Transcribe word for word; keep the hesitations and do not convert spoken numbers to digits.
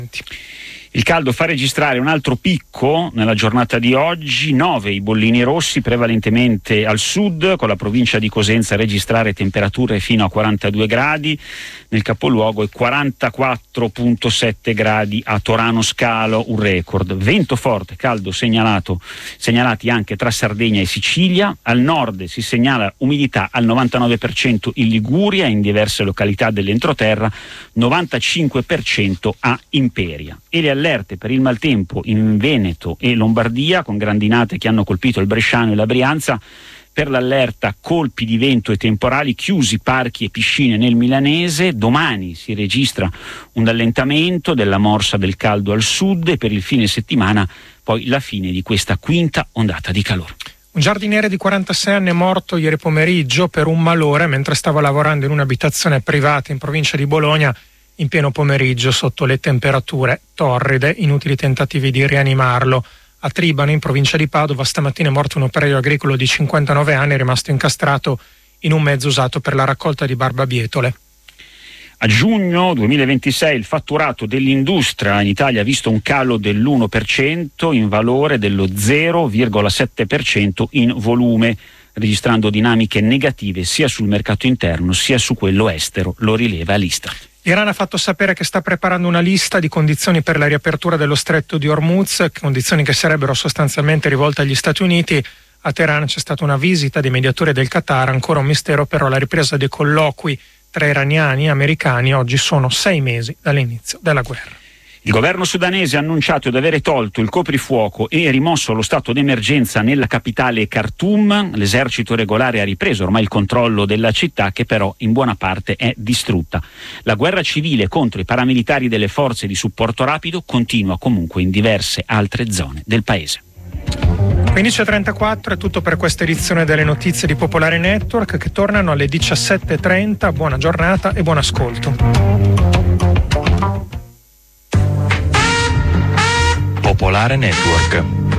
Il caldo fa registrare un altro picco nella giornata di oggi, nove i bollini rossi prevalentemente al sud, con la provincia di Cosenza a registrare temperature fino a quarantadue gradi, nel capoluogo e quarantaquattro virgola sette gradi a Torano Scalo, un record. Vento forte, caldo segnalato, segnalati anche tra Sardegna e Sicilia, al nord si segnala umidità al novantanove per cento in Liguria e in diverse località dell'entroterra, novantacinque per cento a Imperia. E le allerte per il maltempo in Veneto e Lombardia, con grandinate che hanno colpito il Bresciano e la Brianza. Per l'allerta colpi di vento e temporali, chiusi parchi e piscine nel Milanese. Domani si registra un allentamento della morsa del caldo al sud e per il fine settimana poi la fine di questa quinta ondata di calore. Un giardiniere di quarantasei anni è morto ieri pomeriggio per un malore mentre stava lavorando in un'abitazione privata in provincia di Bologna in pieno pomeriggio sotto le temperature torride. Inutili tentativi di rianimarlo. A Tribano, in provincia di Padova, stamattina è morto un operaio agricolo di cinquantanove anni, rimasto incastrato in un mezzo usato per la raccolta di barbabietole. A giugno duemilaventisei il fatturato dell'industria in Italia ha visto un calo dell'uno per cento in valore, dello zero virgola sette per cento in volume, registrando dinamiche negative sia sul mercato interno sia su quello estero, lo rileva l'Istat. L'Iran ha fatto sapere che sta preparando una lista di condizioni per la riapertura dello stretto di Hormuz, condizioni che sarebbero sostanzialmente rivolte agli Stati Uniti. A Teheran c'è stata una visita dei mediatori del Qatar, ancora un mistero però la ripresa dei colloqui tra iraniani e americani. Oggi sono sei mesi dall'inizio della guerra. Il governo sudanese ha annunciato di avere tolto il coprifuoco e rimosso lo stato d'emergenza nella capitale Khartoum. L'esercito regolare ha ripreso ormai il controllo della città, che però in buona parte è distrutta. La guerra civile contro i paramilitari delle forze di supporto rapido continua comunque in diverse altre zone del paese. quindici e trentaquattro è tutto per questa edizione delle notizie di Popolare Network, che tornano alle diciassette e trenta. Buona giornata e buon ascolto. Popolare Network.